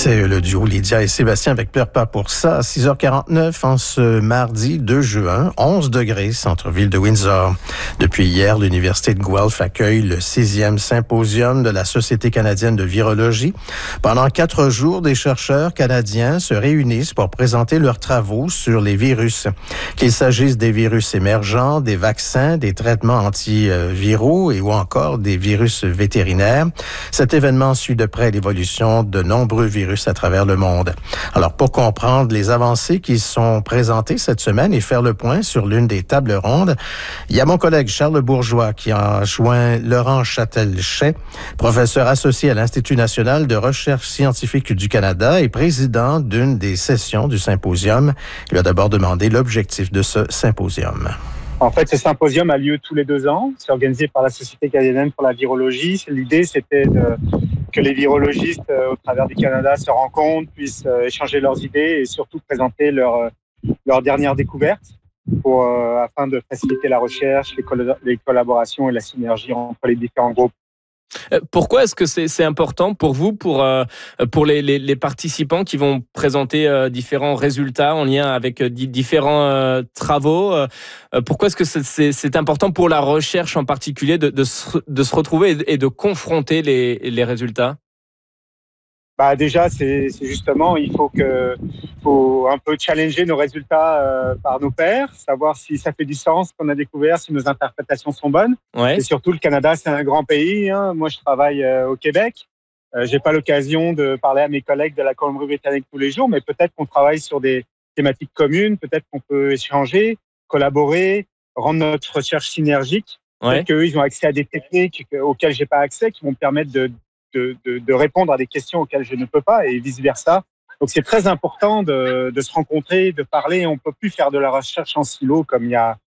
C'était le duo Lydia et Sébastien avec Pleure pas pour ça à 6h49 en ce mardi 2 juin, 11 degrés, centre-ville de Windsor. Depuis hier, l'Université de Guelph accueille le 6e symposium de la Société canadienne de virologie. Pendant 4 jours, des chercheurs canadiens se réunissent pour présenter leurs travaux sur les virus. Qu'il s'agisse des virus émergents, des vaccins, des traitements antiviraux et ou encore des virus vétérinaires. Cet événement suit de près l'évolution de nombreux virus à travers le monde. Alors, pour comprendre les avancées qui sont présentées cette semaine et faire le point sur l'une des tables rondes, il y a mon collègue Charles Bourgeois qui a joint Laurent Châtel-Chet, professeur associé à l'Institut national de recherche scientifique du Canada et président d'une des sessions du symposium. Il lui a d'abord demandé l'objectif de ce symposium. En fait, ce symposium a lieu tous les 2 ans. C'est organisé par la Société canadienne pour la virologie. L'idée, c'était que les virologistes au travers du Canada se rencontrent, puissent échanger leurs idées et surtout présenter leurs dernières découvertes afin de faciliter la recherche, les collaborations et la synergie entre les différents groupes. Pourquoi est-ce que c'est important pour vous, pour les participants qui vont présenter différents résultats en lien avec différents travaux? Pourquoi est-ce que c'est important pour la recherche en particulier de se retrouver et de confronter les résultats? Déjà, c'est justement, il faut un peu challenger nos résultats par nos pairs, savoir si ça fait du sens ce qu'on a découvert, si nos interprétations sont bonnes. Ouais. Et surtout, le Canada, c'est un grand pays. Moi, je travaille au Québec. J'ai pas l'occasion de parler à mes collègues de la Colombie-Britannique tous les jours, mais peut-être qu'on travaille sur des thématiques communes, peut-être qu'on peut échanger, collaborer, rendre notre recherche synergique. Ouais. Peut-être qu'eux, ils ont accès à des techniques auxquelles j'ai pas accès, qui vont me permettre de répondre à des questions auxquelles je ne peux pas et vice-versa. Donc, c'est très important de se rencontrer, de parler. On ne peut plus faire de la recherche en silo comme il y a